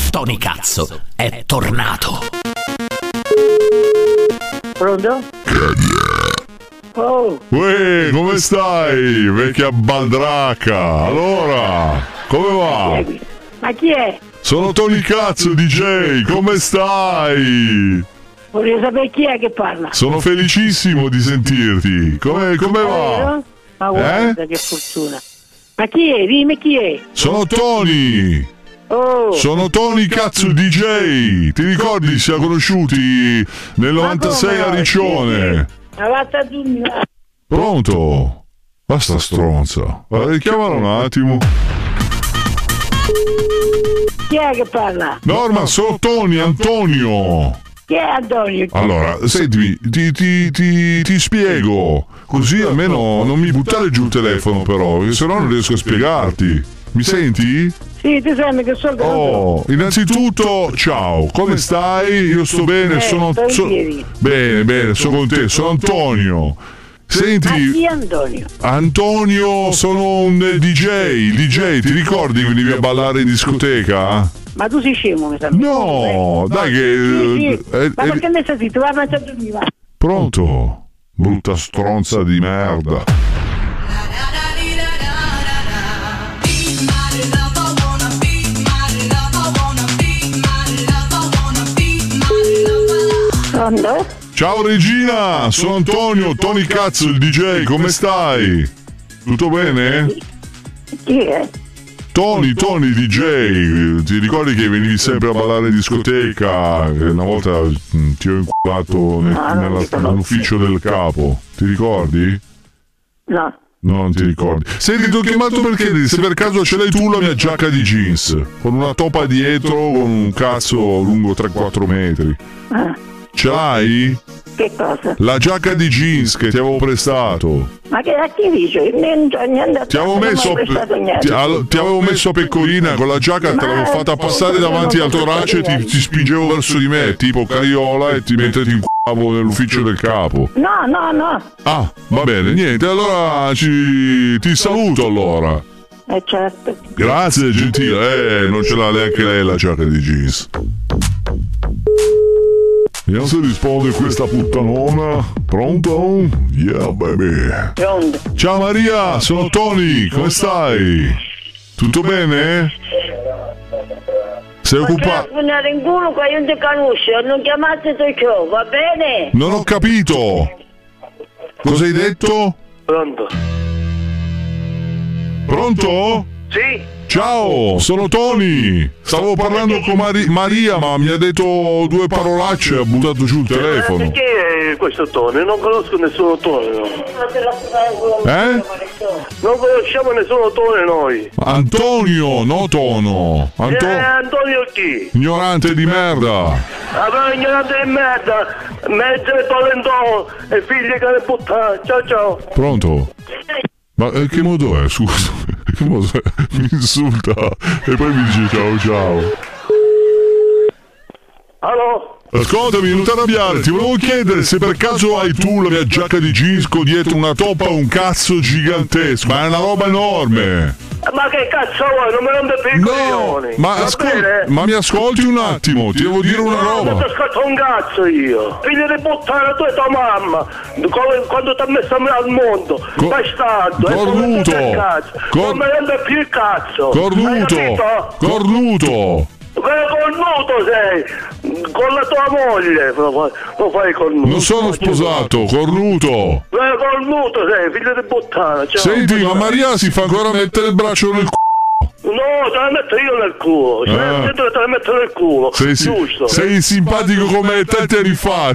Tony Cazzo è tornato. Pronto? Oh, Uè, come stai, vecchia baldracca? Allora, come va? ma chi è? Sono Tony Cazzo, DJ, come stai? Voglio sapere chi è che parla. Sono felicissimo di sentirti. Come va? Vero? Ma guarda che fortuna. Ma chi è? Dimmi chi è. Sono Tony. Oh, Sono Tony Cazzo DJ. Ti ricordi, ci siamo conosciuti nel 96 a Riccione? ma vatta tu. Pronto? Basta stronza. Chiamalo un attimo. Chi è che parla? Norma, sono Tony, Antonio. Chi è Antonio? Allora, sentimi, ti spiego. Così almeno non mi buttare giù il telefono però, perché sennò non riesco a spiegarti. Mi senti? Sì, ti sembra che sono Oh, innanzitutto, ciao, come stai? Io sto bene, sono bene, sono con te, sono Antonio. Senti, chi è Antonio? Antonio, sono un DJ, ti ricordi venivi a ballare in discoteca? Ma tu sei scemo, mi sa. No, dai che... Sì. Ma perché ne stai zitto? Va a dormire, va. Pronto? Brutta stronza di merda. Pronto? Ciao Regina, sono Antonio, Tony Cazzo, il DJ, come stai? Tutto bene? Chi è? Tony DJ, ti ricordi che venivi sempre a ballare in discoteca? Una volta ti ho inculato nell'ufficio del capo, ti ricordi? No. No, non ti ricordi. Senti, ti ho chiamato perché se per caso ce l'hai tu la mia giacca di jeans, con una topa dietro, con un cazzo lungo 3-4 metri. Ce l'hai? Che cosa? La giacca di jeans che ti avevo prestato. Ma che a chi dice? Niente. Ti avevo messo a pecorina con la giacca, te l'avevo fatta passare davanti al torace e ti spingevo verso di me, tipo cariola, e mentre ti inculavo nell'ufficio del capo. No. Ah, va bene, niente, allora ti saluto allora. Certo. Grazie, gentile. Non ce l'ha neanche lei la giacca di jeans. Vediamo se risponde questa puttanona. Pronto? Yeah, baby. Pronto? Ciao Maria, sono Tony, come stai? Tutto bene? Sei occupato? Ma che in culo che io non ti conosco, non chiamate tu ciò, va bene? Non ho capito. Cosa hai detto? Pronto? Pronto? Sì? Ciao, sono Tony. Stavo parlando con Maria, ma mi ha detto due parolacce e ha buttato giù il telefono. Perché questo Tony? Non conosco nessuno Tony. Eh? Non conosciamo nessuno Tony noi. Antonio, no Tono. Antonio chi? Ignorante di merda. Allora ignorante di merda, mezzo e tolentò e figli che le buttare. Ciao. Pronto? Ma che modo è? Scusa. Che modo è? Mi insulta e poi mi dice ciao. Allo? Ascoltami, non ti arrabbiare, ti volevo chiedere se per caso hai tu la mia giacca di jeans con dietro una toppa o un cazzo gigantesco, ma è una roba enorme. Ma che cazzo vuoi? Non mi rompe più i coglioni. Ma mi ascolti un attimo, ti devo dire una roba. Non ti ascolto un cazzo io. Figlio di puttana, tu e tua mamma. Quando ti ha messo al mondo. Bastardo. Cornuto. Non mi rompe più il cazzo. Cornuto. Cornuto sei! Con la tua moglie lo fai cornuto. Non sono sposato, cornuto. Cornuto sei, figlio di puttana. Ciao. Senti, ma Maria si fa ancora mettere il braccio nel No, te la metto io nel culo. Te la metto nel culo. Giusto. Sei simpatico come te rifà.